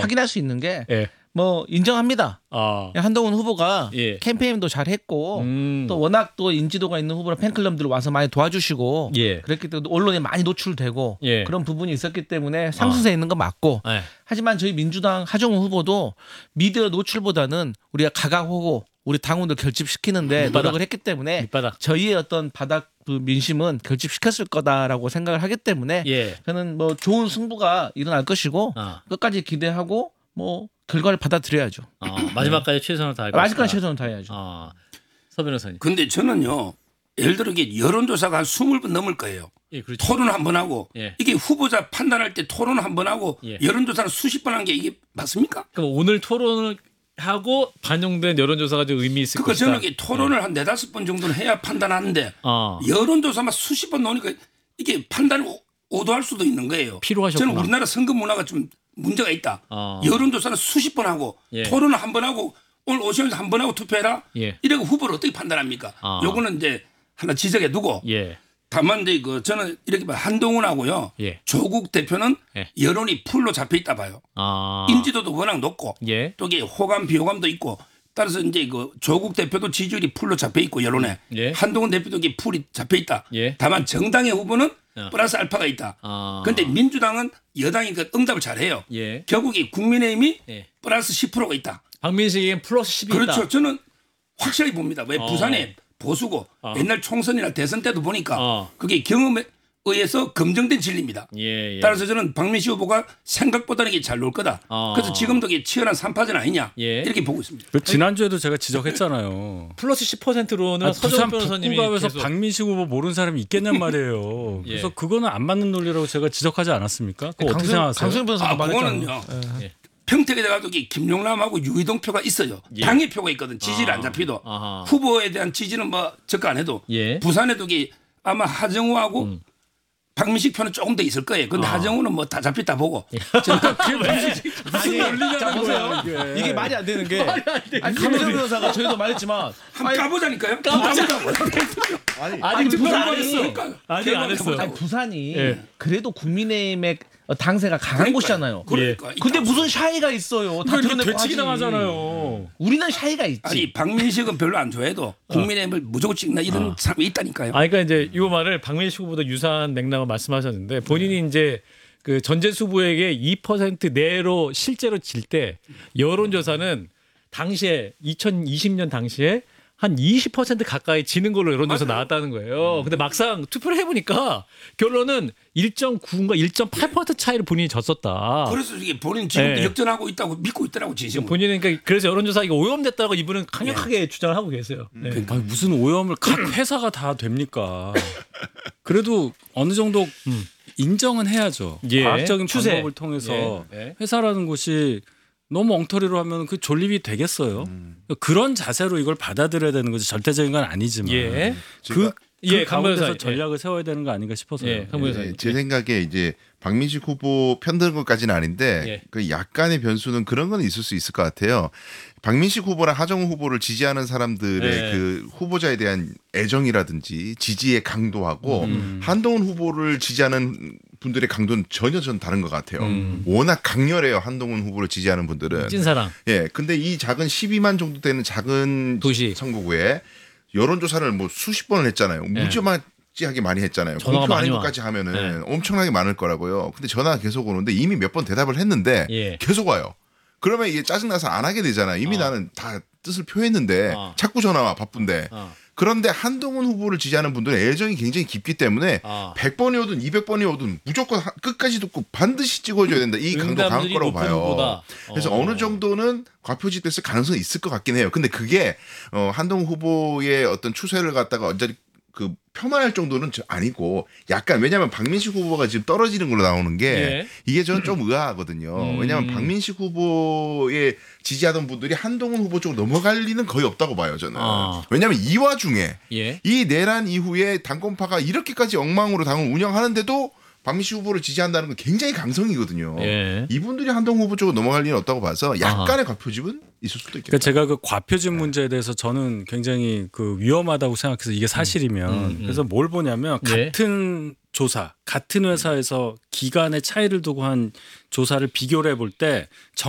확인할 수 있는 게 예. 뭐 인정합니다. 한동훈 후보가 예. 캠페인도 잘했고 또 워낙 또 인지도가 있는 후보라 팬클럽들 와서 많이 도와주시고 예. 그랬기 때문에 언론에 많이 노출되고 예. 그런 부분이 있었기 때문에 상승세 있는 건 맞고 예. 하지만 저희 민주당 하정우 후보도 미디어 노출보다는 우리가 가각호고 우리 당원들 결집시키는데 노력을 했기 때문에 밑바닥. 저희의 어떤 바닥 그 민심은 결집시켰을 거다라고 생각을 하기 때문에 예. 저는 뭐 좋은 승부가 일어날 것이고 끝까지 기대하고 뭐 결과를 받아들여야죠. 마지막까지 최선을 다할 것이다. 마지막까지 최선을 다해야죠. 서 변호사님. 근데 저는요. 예를 들어 이게 여론조사가 한 20번 넘을 거예요. 예, 그렇죠. 토론 한 번 하고 예. 이게 후보자 판단할 때 토론 한 번 하고 예. 여론조사는 수십 번 한 게 이게 맞습니까? 그럼 오늘 토론을 하고 반영된 여론조사가 좀 의미 있을 그거 것이다. 저는 이게 토론을 한 4-5번 정도는 해야 판단하는데 어. 여론조사만 수십 번 나오니까 이게 판단을 오도할 수도 있는 거예요. 피로하셨구나. 저는 우리나라 선거 문화가 좀 문제가 있다. 여론조사는 수십 번 하고 예. 토론을 한 번 하고 오늘 오시면서 한 번 하고 투표해라. 예. 이래고 후보를 어떻게 판단합니까? 요거는 이제 하나 지적해 두고 예. 다만 이제 그 저는 이렇게 봐 한동훈하고요. 예. 조국 대표는 예. 여론이 풀로 잡혀 있다 봐요. 인지도도 워낙 높고 예. 또 이게 호감 비호감도 있고 따라서 이제 그 조국 대표도 지지율이 풀로 잡혀 있고 여론에 예. 한동훈 대표도 이게 풀이 잡혀 있다. 예. 다만 정당의 후보는 플러스 알파가 있다. 그런데 민주당은 여당이 그 응답을 잘해요. 예. 결국 이 국민의힘이 예. 플러스 10%가 있다. 박민식에겐 플러스 10이 그렇죠. 있다. 저는 확실히 봅니다. 왜 부산에 보수고 옛날 총선이나 대선 때도 보니까 그게 경험에 의해서 검증된 진리입니다. 예. 따라서 저는 박민식 후보가 생각보다는 이게 잘 놀 거다. 그래서 지금도 이게 치열한 3파전 아니냐 예. 이렇게 보고 있습니다. 지난주에도 제가 지적했잖아요. 플러스 10%로는 부산 서정훈 변호사님이 북구갑에서 계속 박민식 후보 모르는 사람이 있겠냔 말이에요. 예. 그래서 그거는 안 맞는 논리라고 제가 지적하지 않았습니까? 그거 어떻게 생각하세요? 강승 변호사도 말했잖아요. 그거는요. 예. 평택에 가도 김용남하고 유이동 표가 있어요. 예. 당의 표가 있거든. 지지를 안 잡히도 후보에 대한 지지는 뭐 적가 안 해도 예. 부산에도 이게 아마 하정우하고 박민식 표는 조금 더 있을 거예요. 근데 하정우는 뭐 다 잡혔다 보고. 아니, 자 보세요. 이게 말이 안 되는 게 아니, 강승 변호사가 저희도 말했지만 한번 까보자니까요. 아직 부산이 아직 안 했어요. 아니, 부산이 예. 그래도 국민의힘의 당세가 강한 곳이잖아요. 그러니까. 근데 무슨 샤이가 있어요. 다 드러내고 되치기 하지. 당하잖아요. 우리는 샤이가 있지. 아니 박민식은 별로 안 좋아해도 국민의힘을 무조건 찍나 이런 사람이 있다니까요. 그러니까 이제 이 말을 박민식 후보도 유사한 맥락을 말씀하셨는데 본인이 이제 그 전재수 후보에게 2% 내로 실제로 질 때 여론조사는 당시에 2020년 당시에 한 20% 가까이 지는 걸로 여론조사 나왔다는 거예요. 근데 막상 투표를 해보니까 결론은 1.9인가 1.8% 차이를 본인이 졌었다. 그래서 이게 본인 지금도 예. 역전하고 있다고 믿고 있더라고 진심으로. 본인은 그러니까 그래서 여론조사 이거 오염됐다고 이분은 강력하게 주장을 하고 계세요. 네. 아니, 무슨 오염을 각 회사가 다 됩니까? 그래도 어느 정도 인정은 해야죠. 예. 과학적인 추세. 방법을 통해서 예. 회사라는 곳이 너무 엉터리로 하면 그 존립이 되겠어요. 그런 자세로 이걸 받아들여야 되는 거지 절대적인 건 아니지만 예. 그 예, 가운데서 강변호사. 전략을 세워야 되는 거 아닌가 싶어서요. 예, 강변호사. 제 생각에 이제 박민식 후보 편드는 것까지는 아닌데 예. 그 약간의 변수는 그런 건 있을 수 있을 것 같아요. 박민식 후보랑 하정우 후보를 지지하는 사람들의 예. 그 후보자에 대한 애정이라든지 지지의 강도하고 한동훈 후보를 지지하는 분들의 강도는 전혀 전 다른 것 같아요. 워낙 강렬해요. 한동훈 후보를 지지하는 분들은. 찐사랑. 예, 근데 이 작은 12만 정도 되는 작은 도시. 선거구에 여론조사를 뭐 수십 번을 했잖아요. 무지막지하게 많이 했잖아요. 전화가 공표 많이 아닌 와. 것까지 하면은 엄청나게 많을 거라고요. 근데 전화가 계속 오는데 이미 몇 번 대답을 했는데 예. 계속 와요. 그러면 이게 짜증나서 안 하게 되잖아요. 이미 나는 다 뜻을 표했는데 자꾸 전화 와 바쁜데. 그런데 한동훈 후보를 지지하는 분들은 애정이 굉장히 깊기 때문에 100번이 오든 200번이 오든 무조건 끝까지 듣고 반드시 찍어줘야 된다. 이 강도 강할 응답률이 거라고 높은 봐요. 후보다. 그래서 어느 정도는 과표집됐을 가능성이 있을 것 같긴 해요. 근데 그게 한동훈 후보의 어떤 추세를 갖다가 언저리 그 폄하할 정도는 아니고 약간 왜냐하면 박민식 후보가 지금 떨어지는 걸로 나오는 게 예. 이게 저는 좀 의아하거든요. 왜냐하면 박민식 후보에 지지하던 분들이 한동훈 후보 쪽으로 넘어갈 리는 거의 없다고 봐요. 저는. 왜냐하면 이 와중에 예. 이 내란 이후에 당권파가 이렇게까지 엉망으로 당을 운영하는데도 박민식 후보를 지지한다는 건 굉장히 강성이거든요. 예. 이분들이 한동훈 후보 쪽으로 넘어갈 리는 없다고 봐서 약간의 과표집은 있을 수도 있겠다. 그러니까 제가 그 과표집 문제에 대해서 저는 굉장히 그 위험하다고 생각해서 이게 사실이면 그래서 뭘 보냐면 예. 같은 조사, 같은 회사에서 기간의 차이를 두고 한 조사를 비교를 해볼 때